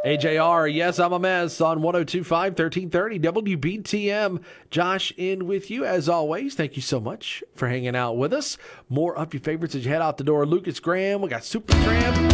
AJR, yes, I'm a mess on 102.5, 1330 WBTM. Josh in with you as always. Thank you so much for hanging out with us. More Up Your Favorites as you head out the door. Lucas Graham, we got Super Graham.